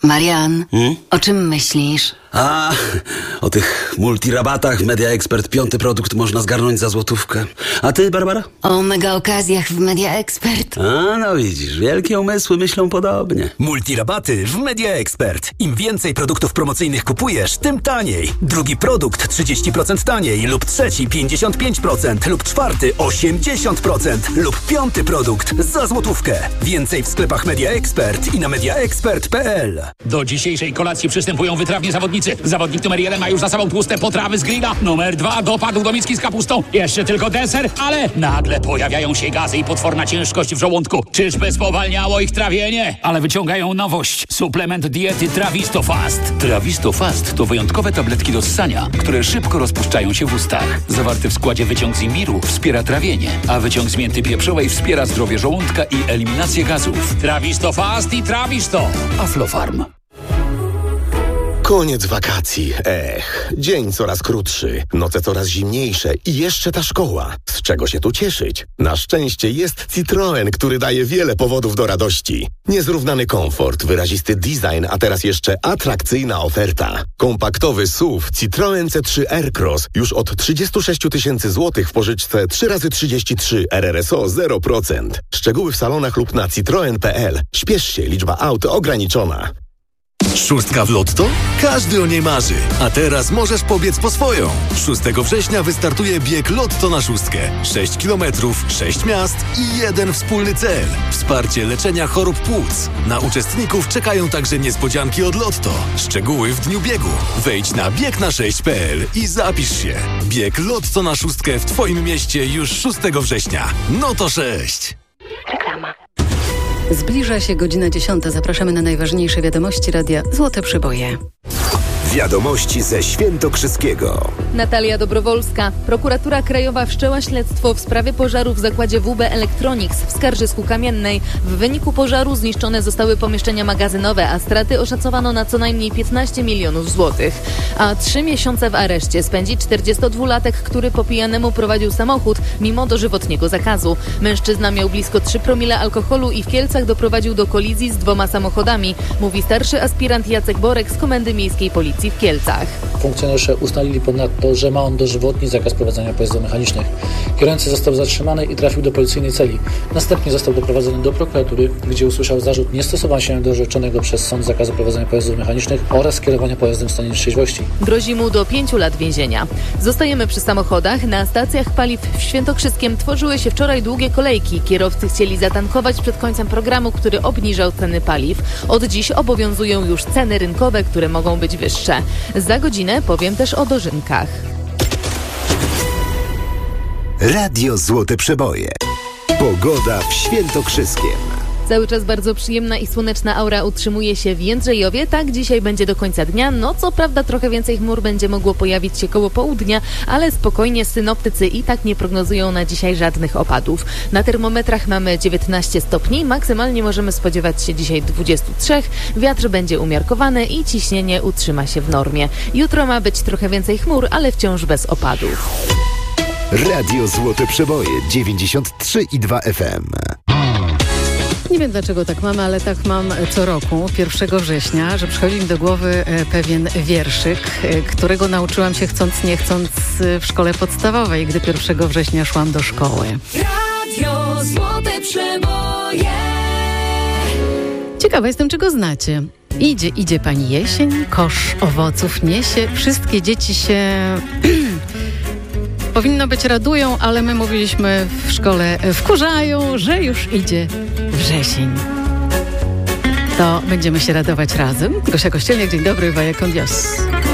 Marian, o czym myślisz? O tych multirabatach Media Expert 5. produkt można zgarnąć za złotówkę. A ty, Barbara? O mega okazjach w Media Expert. No widzisz, wielkie umysły myślą podobnie. Multirabaty w Media Expert. Im więcej produktów promocyjnych kupujesz, tym taniej. Drugi produkt 30% taniej lub trzeci 55% lub czwarty 80% lub 5. produkt za złotówkę. Więcej w sklepach Media Expert i na mediaexpert.pl. Do dzisiejszej kolacji przystępują wytrawni zawodnicy. Zawodnik numer 1 ma już za sobą tłuste potrawy z grilla. Numer 2 dopadł do miski z kapustą. Jeszcze tylko deser, ale nagle pojawiają się gazy i potworna ciężkość w żołądku. Czyżby spowalniało ich trawienie? Ale wyciągają nowość. Suplement diety Travistofast. Travistofast to wyjątkowe tabletki do ssania, które szybko rozpuszczają się w ustach. Zawarte w składzie wyciąg z imbiru wspiera trawienie, a wyciąg z mięty pieprzowej wspiera zdrowie żołądka i eliminację gazów. Travistofast i Travisto. Aflofarm. Koniec wakacji. Dzień coraz krótszy, noce coraz zimniejsze i jeszcze ta szkoła. Z czego się tu cieszyć? Na szczęście jest Citroen, który daje wiele powodów do radości. Niezrównany komfort, wyrazisty design, a teraz jeszcze atrakcyjna oferta. Kompaktowy SUV Citroen C3 Aircross już od 36 000 złotych w pożyczce 3x33 RRSO 0%. Szczegóły w salonach lub na citroen.pl. Śpiesz się, liczba aut ograniczona. Szóstka w Lotto? Każdy o niej marzy. A teraz możesz pobiec po swoją. 6 września wystartuje bieg Lotto na szóstkę. 6 kilometrów, 6 miast i jeden wspólny cel. Wsparcie leczenia chorób płuc. Na uczestników czekają także niespodzianki od Lotto. Szczegóły w dniu biegu. Wejdź na biegna6.pl i zapisz się. Bieg Lotto na szóstkę w Twoim mieście już 6 września. No to 6. Reklama. Zbliża się godzina 10. Zapraszamy na najważniejsze wiadomości radia Złote Przeboje. Wiadomości ze Świętokrzyskiego. Natalia Dobrowolska. Prokuratura Krajowa wszczęła śledztwo w sprawie pożaru w zakładzie WB Electronics w Skarżysku Kamiennej. W wyniku pożaru zniszczone zostały pomieszczenia magazynowe, a straty oszacowano na co najmniej 15 milionów złotych. A 3 miesiące w areszcie spędzi 42-latek, który po pijanemu prowadził samochód mimo dożywotniego zakazu. Mężczyzna miał blisko 3 promile alkoholu i w Kielcach doprowadził do kolizji z 2 samochodami, mówi starszy aspirant Jacek Borek z Komendy Miejskiej Policji w Kielcach. Funkcjonariusze ustalili ponadto, że ma on dożywotni zakaz prowadzenia pojazdów mechanicznych. Kierujący został zatrzymany i trafił do policyjnej celi. Następnie został doprowadzony do prokuratury, gdzie usłyszał zarzut niestosowania się do orzeczonego przez sąd zakazu prowadzenia pojazdów mechanicznych oraz kierowania pojazdem w stanie trzeźwości. Grozi mu do 5 lat więzienia. Zostajemy przy samochodach. Na stacjach paliw w Świętokrzyskiem tworzyły się wczoraj długie kolejki. Kierowcy chcieli zatankować przed końcem programu, który obniżał ceny paliw. Od dziś obowiązują już ceny rynkowe, które mogą być wyższe. Za godzinę powiem też o dożynkach. Radio Złote Przeboje. Pogoda w Świętokrzyskiem. Cały czas bardzo przyjemna i słoneczna aura utrzymuje się w Jędrzejowie. Tak dzisiaj będzie do końca dnia. No co prawda trochę więcej chmur będzie mogło pojawić się koło południa, ale spokojnie synoptycy i tak nie prognozują na dzisiaj żadnych opadów. Na termometrach mamy 19 stopni, maksymalnie możemy spodziewać się dzisiaj 23. Wiatr będzie umiarkowany i ciśnienie utrzyma się w normie. Jutro ma być trochę więcej chmur, ale wciąż bez opadów. Radio Złote Przeboje 93,2 FM. Nie wiem dlaczego tak mamy, ale tak mam co roku, 1 września, że przychodzi mi do głowy pewien wierszyk, którego nauczyłam się chcąc nie chcąc w szkole podstawowej, gdy 1 września szłam do szkoły. Radio Złote Przeboje. Ciekawa jestem, czy go znacie. Idzie pani jesień, kosz owoców niesie, wszystkie dzieci się... Powinno być radują, ale my mówiliśmy w szkole wkurzają, że już idzie wrzesień. To będziemy się radować razem. Gosia Kościelniak, dzień dobry, Vaya con Dios.